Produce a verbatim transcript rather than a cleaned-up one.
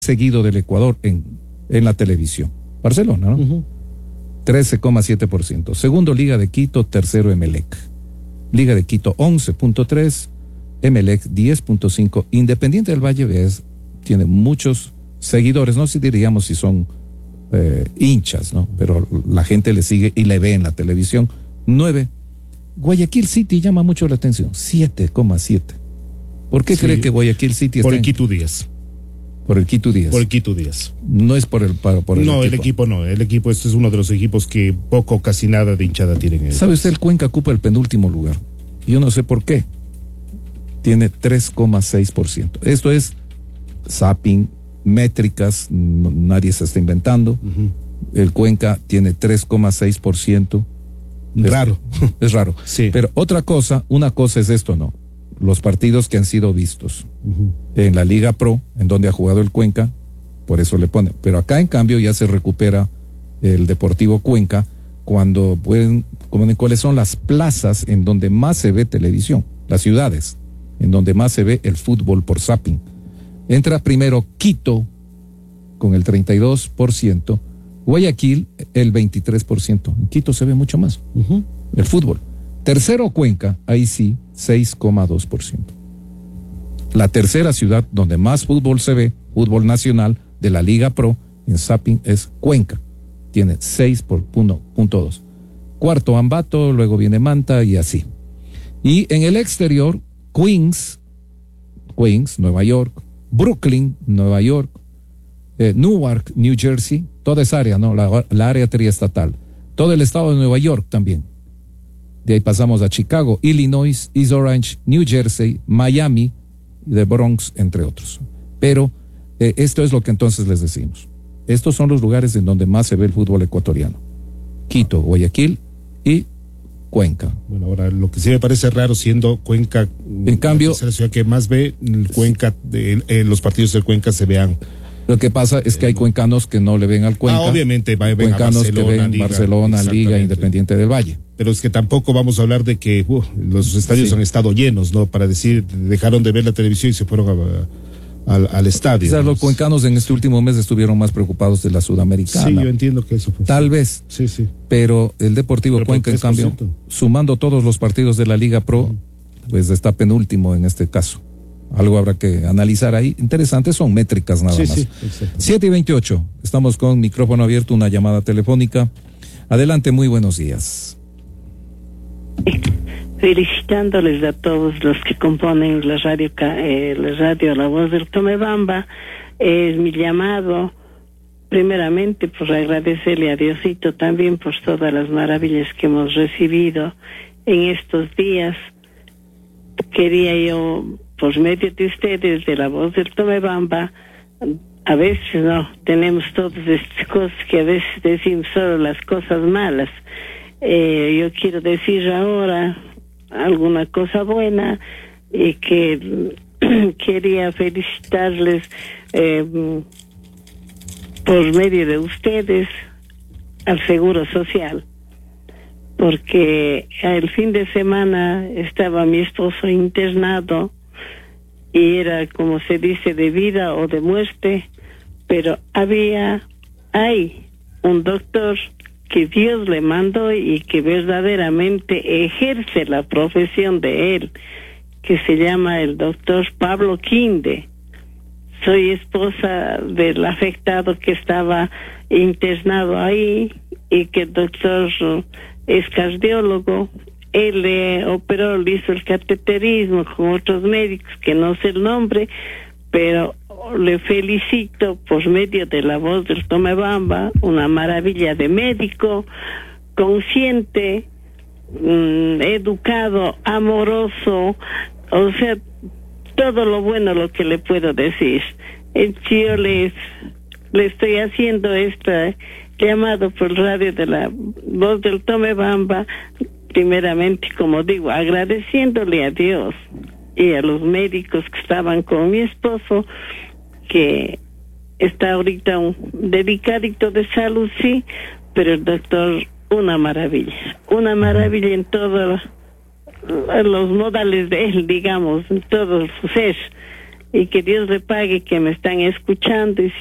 seguido del Ecuador en, en la televisión. Barcelona, ¿no? Uh-huh. trece coma siete por ciento. Segundo, Liga de Quito. Tercero, Emelec. Liga de Quito, once punto tres. Emelec, diez punto cinco. Independiente del Valle es, tiene muchos seguidores, no sé, diríamos si son eh, hinchas, ¿no? Pero la gente le sigue y le ve en la televisión. nueve. Guayaquil City llama mucho la atención. siete coma siete. ¿Por qué sí, cree que Guayaquil City está por el en... Quito diez? Por el Quito diez. Por el Quito diez. No es por el, por, por el no, equipo. el equipo no. El equipo, este es uno de los equipos que poco o casi nada de hinchada tienen. En ¿Sabe usted? El Cuenca ocupa el penúltimo lugar. Yo no sé por qué. Tiene tres coma seis por ciento. Esto es zapping, métricas, no, nadie se está inventando. Uh-huh. El Cuenca tiene tres coma seis por ciento. Raro. Es, es raro. Sí. Pero otra cosa, una cosa es esto, ¿no? Los partidos que han sido vistos uh-huh. en la Liga Pro, en donde ha jugado el Cuenca, por eso le ponen. Pero acá, en cambio, ya se recupera el Deportivo Cuenca cuando pueden, como, cuáles son las plazas en donde más se ve televisión, las ciudades en donde más se ve el fútbol por zapping. Entra primero Quito con el treinta y dos por ciento, Guayaquil el veintitrés por ciento. En Quito se ve mucho más uh-huh. el fútbol. Tercero, Cuenca, ahí sí, seis coma dos por ciento. La tercera ciudad donde más fútbol se ve, fútbol nacional de la Liga Pro en zapping, es Cuenca. Tiene seis punto dos. Cuarto, Ambato, luego viene Manta y así. Y en el exterior, Queens, Queens, Nueva York, Brooklyn, Nueva York, eh, Newark, New Jersey, toda esa área, ¿no? La, la área triestatal. Todo el estado de Nueva York también. De ahí pasamos a Chicago, Illinois, East Orange, New Jersey, Miami, de Bronx, entre otros. Pero eh, esto es lo que entonces les decimos. Estos son los lugares en donde más se ve el fútbol ecuatoriano. Quito, Guayaquil y Cuenca. Bueno, ahora lo que sí me parece raro, siendo Cuenca, en cambio, la ciudad que más ve, el Cuenca, de, eh, los partidos del Cuenca se vean. Lo que pasa es que hay cuencanos que no le ven al Cuenca. Ah, obviamente, va, ven cuencanos a Barcelona, que ven Liga, Barcelona, Liga, Independiente del Valle. Pero es que tampoco vamos a hablar de que uh, los estadios sí. han estado llenos, ¿no? Para decir, dejaron de ver la televisión y se fueron a, a, al, al estadio. Quizás los cuencanos en este último mes estuvieron más preocupados de la Sudamericana. Sí, yo entiendo que eso fue. Tal vez. Sí, sí. Pero el Deportivo pero Cuenca, en cambio, sumando todos los partidos de la Liga Pro, uh-huh. pues está penúltimo en este caso. Algo habrá que analizar ahí. Interesantes son métricas nada sí, más. Sí, siete y veintiocho. Estamos con micrófono abierto, una llamada telefónica. Adelante, muy buenos días. Felicitándoles a todos los que componen la radio, eh, la radio La Voz del Tomebamba. Es mi llamado, primeramente, por agradecerle a Diosito también por todas las maravillas que hemos recibido en estos días. Quería yo, por medio de ustedes, de La Voz del Tomebamba, a veces no tenemos todas estas cosas que a veces decimos solo las cosas malas. Eh, yo quiero decir ahora alguna cosa buena y que quería felicitarles eh, por medio de ustedes al Seguro Social, porque el fin de semana estaba mi esposo internado y era, como se dice, de vida o de muerte, pero había, hay un doctor que Dios le mandó y que verdaderamente ejerce la profesión de él, que se llama el doctor Pablo Quinde. Soy esposa del afectado que estaba internado ahí y que el doctor es cardiólogo. Él le operó, le hizo el cateterismo con otros médicos que no sé el nombre, pero le felicito por medio de La Voz del Tomebamba, una maravilla de médico, consciente, mmm, educado, amoroso, o sea, todo lo bueno lo que le puedo decir. Yo les, le estoy haciendo este llamado por radio de La Voz del Tomebamba, primeramente, como digo, agradeciéndole a Dios y a los médicos que estaban con mi esposo, que está ahorita un delicadito de salud, sí, pero el doctor, una maravilla, una maravilla en todos los modales de él, digamos, en todo su ser. y que Dios le pague que me están escuchando y